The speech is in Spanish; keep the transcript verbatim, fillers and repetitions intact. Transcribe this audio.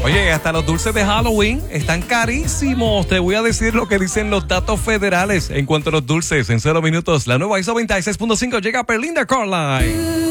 Oye, hasta los dulces de Halloween están carísimos. Te voy a decir lo que dicen los datos federales en cuanto a los dulces. En cero minutos, la nueva I S O noventa y seis punto cinco llega a Perlinda Carline.